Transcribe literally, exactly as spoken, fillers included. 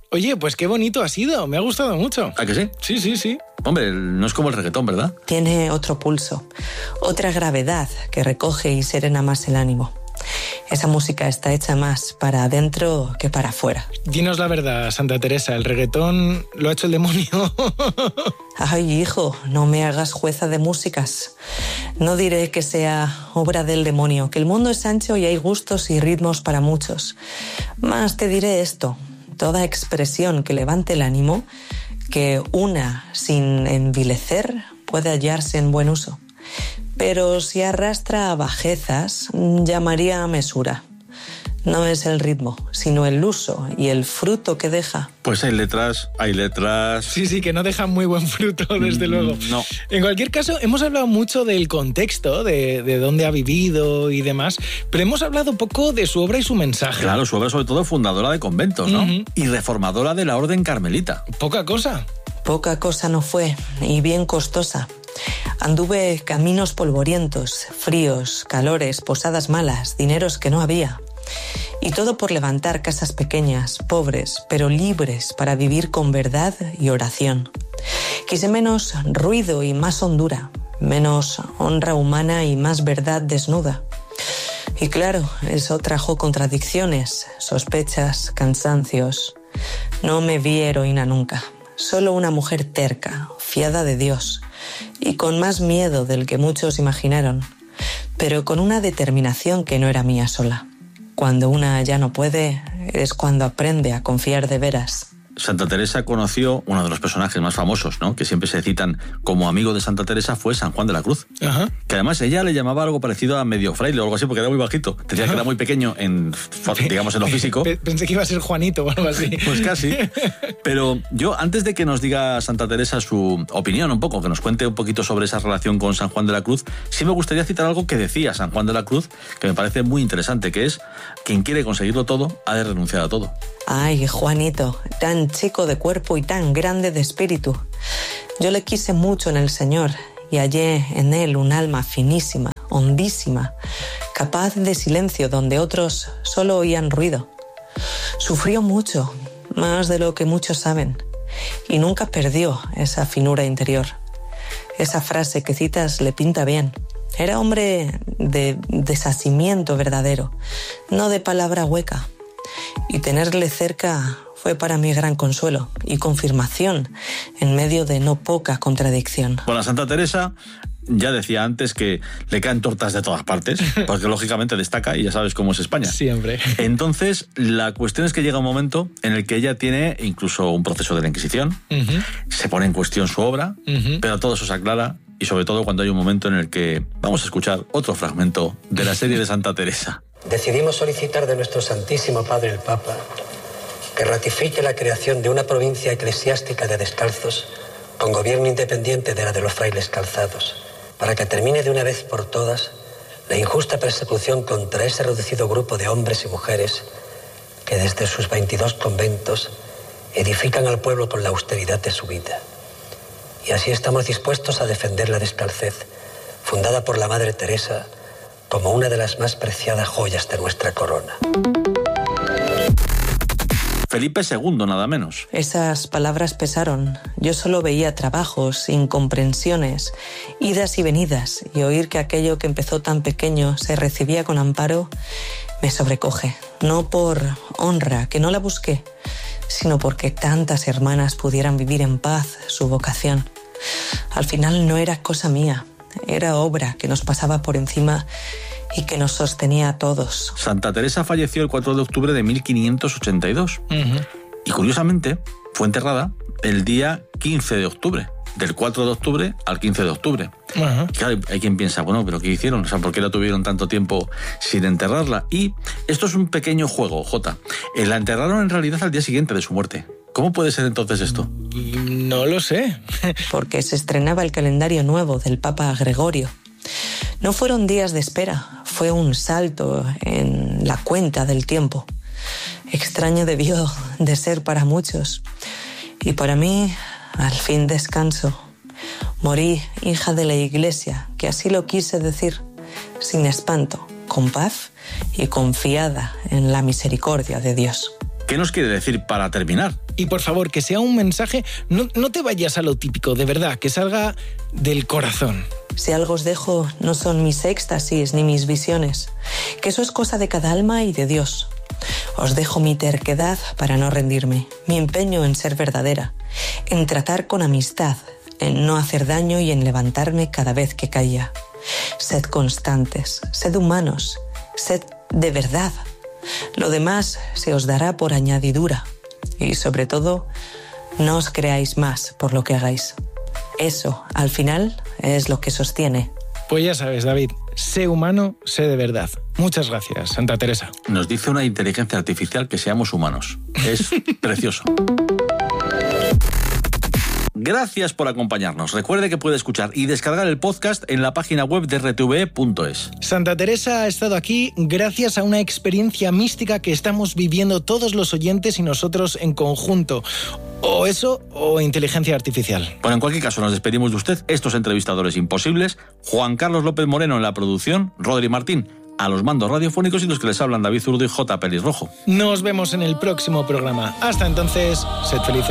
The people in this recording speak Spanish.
Oye, pues qué bonito ha sido, me ha gustado mucho. ¿A que sí? Sí, sí, sí. Hombre, no es como el reggaetón, ¿verdad? Tiene otro pulso, otra gravedad que recoge y serena más el ánimo. Esa música está hecha más para adentro que para afuera. Dinos la verdad, Santa Teresa, ¿el reggaetón lo ha hecho el demonio? Ay, hijo, no me hagas jueza de músicas. No diré que sea obra del demonio, que el mundo es ancho y hay gustos y ritmos para muchos. Más te diré esto, toda expresión que levante el ánimo, que una sin envilecer, puede hallarse en buen uso. Pero si arrastra a bajezas, llamaría a mesura. No es el ritmo, sino el uso y el fruto que deja. Pues hay letras, hay letras... Sí, sí, que no dejan muy buen fruto, desde mm, luego. No. En cualquier caso, hemos hablado mucho del contexto, de, de dónde ha vivido y demás, pero hemos hablado poco de su obra y su mensaje. Claro, su obra sobre todo fundadora de conventos, ¿no? Uh-huh. Y reformadora de la Orden Carmelita. Poca cosa. Poca cosa no fue, y bien costosa. Anduve caminos polvorientos, fríos, calores, posadas malas, dineros que no había. Y todo por levantar casas pequeñas, pobres, pero libres para vivir con verdad y oración. Quise menos ruido y más hondura, menos honra humana y más verdad desnuda. Y claro, eso trajo contradicciones, sospechas, cansancios. No me vi heroína nunca, solo una mujer terca, fiada de Dios, y con más miedo del que muchos imaginaron, pero con una determinación que no era mía sola. Cuando una ya no puede, es cuando aprende a confiar de veras. Santa Teresa conoció uno de los personajes más famosos, ¿no?, que siempre se citan como amigo de Santa Teresa, fue San Juan de la Cruz. Ajá. Que además ella le llamaba algo parecido a medio fraile o algo así, porque era muy bajito. Decía Ajá. que era muy pequeño en, digamos, en lo físico. Pensé que iba a ser Juanito o algo así. Pues casi. Pero yo, antes de que nos diga Santa Teresa su opinión un poco, que nos cuente un poquito sobre esa relación con San Juan de la Cruz, sí me gustaría citar algo que decía San Juan de la Cruz, que me parece muy interesante, que es: quien quiere conseguirlo todo, ha de renunciar a todo. Ay, Juanito, tan chico de cuerpo y tan grande de espíritu. Yo le quise mucho en el Señor y hallé en él un alma finísima, hondísima, capaz de silencio donde otros solo oían ruido. Sufrió mucho, más de lo que muchos saben, y nunca perdió esa finura interior. Esa frase que citas le pinta bien. Era hombre de desasimiento verdadero, no de palabra hueca. Y tenerle cerca fue para mí gran consuelo y confirmación en medio de no poca contradicción. Bueno, Santa Teresa ya decía antes que le caen tortas de todas partes, porque lógicamente destaca y ya sabes cómo es España. Siempre. Entonces, la cuestión es que llega un momento en el que ella tiene incluso un proceso de la Inquisición, uh-huh. se pone en cuestión su obra, uh-huh. pero todo eso se aclara, y sobre todo cuando hay un momento en el que vamos a escuchar otro fragmento de la serie de Santa Teresa. Decidimos solicitar de nuestro Santísimo Padre el Papa que ratifique la creación de una provincia eclesiástica de descalzos con gobierno independiente de la de los frailes calzados, para que termine de una vez por todas la injusta persecución contra ese reducido grupo de hombres y mujeres que desde sus veintidós conventos edifican al pueblo con la austeridad de su vida. Y así estamos dispuestos a defender la descalcez, fundada por la Madre Teresa, como una de las más preciadas joyas de nuestra corona. Felipe segundo, nada menos. Esas palabras pesaron. Yo solo veía trabajos, incomprensiones, idas y venidas, y oír que aquello que empezó tan pequeño se recibía con amparo me sobrecoge. No por honra, que no la busqué, sino porque tantas hermanas pudieran vivir en paz su vocación. Al final no era cosa mía. Era obra que nos pasaba por encima y que nos sostenía a todos. Santa Teresa falleció el cuatro de octubre de mil quinientos ochenta y dos. Uh-huh. Y curiosamente fue enterrada el día quince de octubre. Del cuatro de octubre al quince de octubre. Uh-huh. Claro, hay quien piensa, bueno, ¿pero qué hicieron? O sea, ¿por qué la tuvieron tanto tiempo sin enterrarla? Y esto es un pequeño juego, Jota. Eh, la enterraron en realidad al día siguiente de su muerte. ¿Cómo puede ser entonces esto? No lo sé. Porque se estrenaba el calendario nuevo del Papa Gregorio. No fueron días de espera, fue un salto en la cuenta del tiempo. Extraño debió de ser para muchos. Y para mí, al fin descanso. Morí hija de la Iglesia, que así lo quise decir, sin espanto, con paz y confiada en la misericordia de Dios. ¿Qué nos quiere decir para terminar? Y por favor, que sea un mensaje, no, no te vayas a lo típico, de verdad, que salga del corazón. Si algo os dejo, no son mis éxtasis ni mis visiones, que eso es cosa de cada alma y de Dios. Os dejo mi terquedad para no rendirme, mi empeño en ser verdadera, en tratar con amistad, en no hacer daño y en levantarme cada vez que caía. Sed constantes, sed humanos, sed de verdad. Lo demás se os dará por añadidura. Y sobre todo, no os creáis más por lo que hagáis. Eso, al final, es lo que sostiene. Pues ya sabes, David, sé humano, sé de verdad. Muchas gracias, Santa Teresa. Nos dice una inteligencia artificial que seamos humanos. Es precioso. Gracias por acompañarnos. Recuerde que puede escuchar y descargar el podcast en la página web de r t v e punto es. Santa Teresa ha estado aquí gracias a una experiencia mística que estamos viviendo todos los oyentes y nosotros en conjunto. O eso, o inteligencia artificial. Bueno, en cualquier caso, nos despedimos de usted, estos entrevistadores imposibles, Juan Carlos López Moreno en la producción, Rodri Martín a los mandos radiofónicos y los que les hablan David Zurdo y J. Pelirrojo. Nos vemos en el próximo programa. Hasta entonces, sed felices.